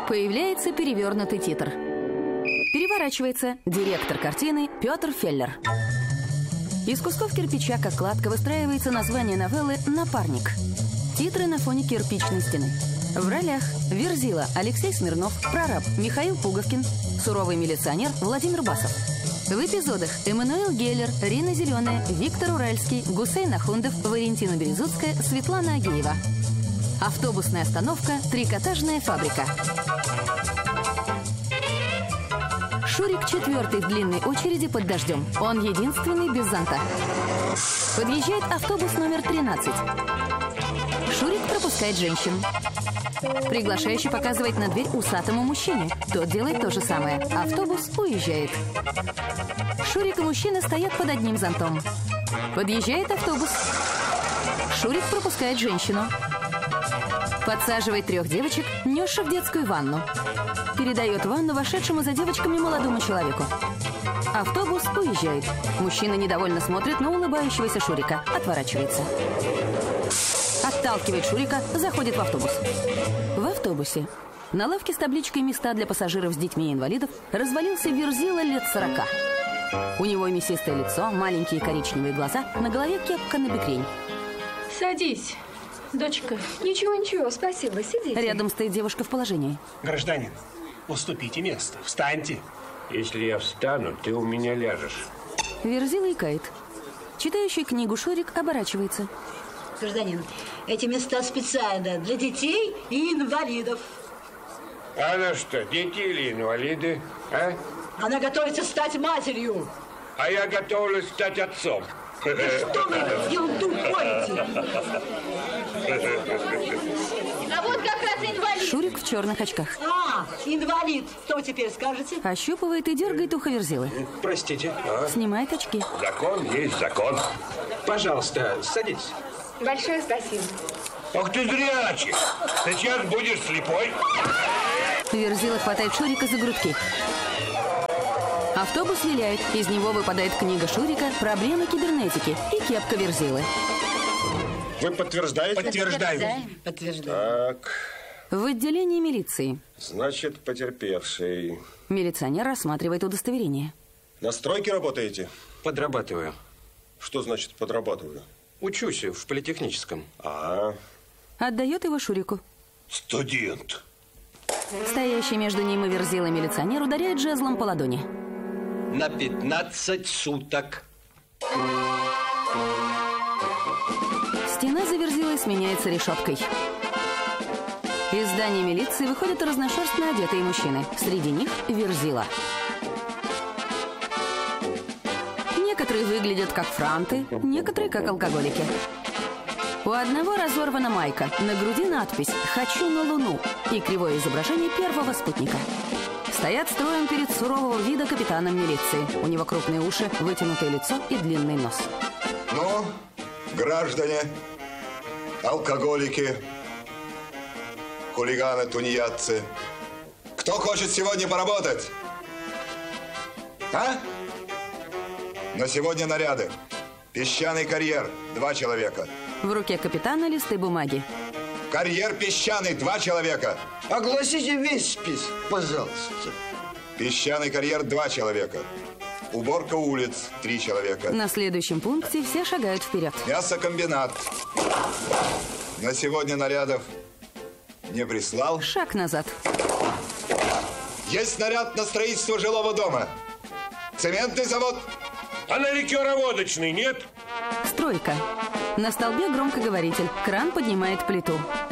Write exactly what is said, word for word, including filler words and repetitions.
Появляется перевернутый титр. Переворачивается директор картины Петр Феллер. Из кусков кирпича, как кладка, выстраивается название новеллы «Напарник». Титры на фоне кирпичной стены. В ролях Верзила Алексей Смирнов, прораб Михаил Пуговкин, суровый милиционер Владимир Басов. В эпизодах Эммануил Геллер, Рина Зеленая, Виктор Уральский, Гусейн Ахундов, Валентина Березутская, Светлана Агеева. Автобусная остановка «Трикотажная фабрика». Шурик четвертый в длинной очереди под дождем. Он единственный без зонта. Подъезжает автобус номер тринадцать. Шурик пропускает женщин. Приглашающий показывает на дверь усатому мужчине. Тот делает то же самое. Автобус уезжает. Шурик и мужчина стоят под одним зонтом. Подъезжает автобус. Шурик пропускает женщину. Подсаживает трех девочек, несших в детскую ванну. Передает ванну вошедшему за девочками молодому человеку. Автобус уезжает. Мужчина недовольно смотрит на улыбающегося Шурика. Отворачивается. Отталкивает Шурика, заходит в автобус. В автобусе на лавке с табличкой «Места для пассажиров с детьми и инвалидов» развалился Верзила лет сорока. У него мясистое лицо, маленькие коричневые глаза, на голове кепка на бекрень. Садись, дочка. Ничего, ничего, спасибо, сидите. Рядом стоит девушка в положении. Гражданин, уступите место, встаньте. Если я встану, ты у меня ляжешь. Верзила икает. Читающий книгу Шурик оборачивается. Гражданин, эти места специально для детей и инвалидов. А она что, дети или инвалиды, а? Она готовится стать матерью. А я готовлюсь стать отцом. Да что вы ерунду поете? А вот как раз инвалид. Шурик в черных очках. А, инвалид. Что вы теперь скажете? Ощупывает и дергает ухо Верзилы. Простите. А? Снимает очки. Закон есть закон. Пожалуйста, садитесь. Большое спасибо. Ах ты зрячий. Сейчас будешь слепой. Верзила хватает Шурика за грудки. Автобус виляет. Из него выпадает книга Шурика «Проблемы кибернетики» и кепка Верзилы. Вы подтверждаете? Подтверждаю. Подтверждаю. Так, В отделении милиции. значит, потерпевший. Милиционер рассматривает удостоверение. На стройке работаете? Подрабатываю. Что значит подрабатываю? Учусь в политехническом. А, Отдает его Шурику. Студент. Стоящий между ним и Верзилой милиционер ударяет жезлом по ладони. На пятнадцать суток. Стена за Верзилой сменяется решеткой. Из здания милиции выходят разношерстно одетые мужчины. Среди них Верзила. Некоторые выглядят как франты, некоторые как алкоголики. У одного разорвана майка, на груди надпись «Хочу на Луну» и кривое изображение первого спутника. Стоят строем перед сурового вида капитаном милиции. У него крупные уши, вытянутое лицо и длинный нос. ну, граждане, алкоголики, хулиганы, тунеядцы, кто хочет сегодня поработать? А? На сегодня наряды. Песчаный карьер, два человека. В руке капитана листы бумаги. Карьер песчаный, два человека. Огласите весь список, пожалуйста. Песчаный карьер, два человека. Уборка улиц, три человека. На следующем пункте все шагают вперед. Мясокомбинат. На сегодня нарядов не прислал. Шаг назад. Есть наряд на строительство жилого дома. Цементный завод. А на ликероводочный нет? Стройка. На столбе громкоговоритель. Кран поднимает плиту.